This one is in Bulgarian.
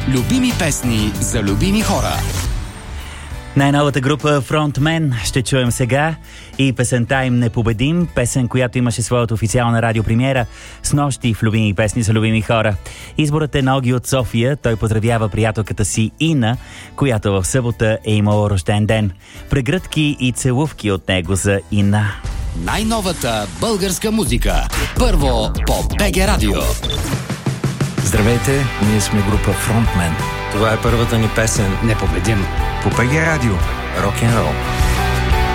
Любими песни за любими хора. Най-новата група Frontman ще чуем сега и песента им "Непобедим", песен, която имаше своята официална радиопремиера снощи в Любими песни за любими хора. Изборът е на Оги от София. Той поздравява приятелката си Ина, която в събота е имала рожден ден. Прегръдки и целувки от него за Ина. Най-новата българска музика. Първо по БГ Радио. Здравейте, ние сме група Frontman. Това е първата ни песен "Непобедим" По БГ Радио. Рок-н-рол.